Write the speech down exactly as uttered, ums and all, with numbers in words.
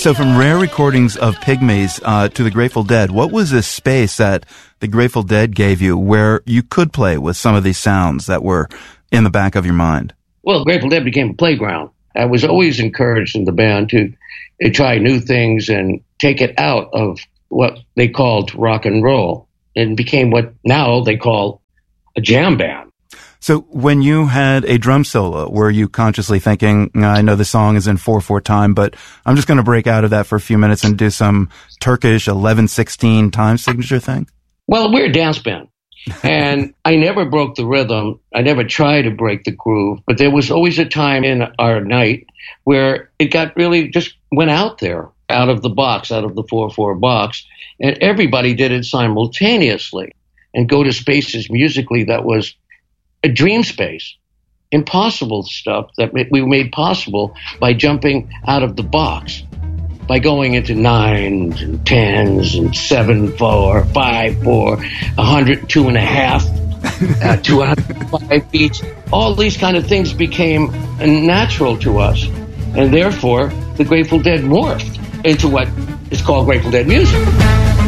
So from rare recordings of Pygmies uh, to the Grateful Dead, what was this space that the Grateful Dead gave you where you could play with some of these sounds that were in the back of your mind? Well, Grateful Dead became a playground. I was always encouraged in the band to, to try new things and take it out of what they called rock and roll and became what now they call a jam band. So when you had a drum solo, were you consciously thinking, I know the song is in four four time, but I'm just going to break out of that for a few minutes and do some Turkish eleven sixteen time signature thing? Well, we're a dance band. And I never broke the rhythm. I never tried to break the groove. But there was always a time in our night where it got really just went out there, out of the box, out of the four four box. And everybody did it simultaneously and go to spaces musically that was a dream space, impossible stuff that we made possible by jumping out of the box, by going into nines and tens and seven four, five four, a hundred two and a half, uh, two hundred five beats. All these kind of things became natural to us, and therefore the Grateful Dead morphed into what is called Grateful Dead music.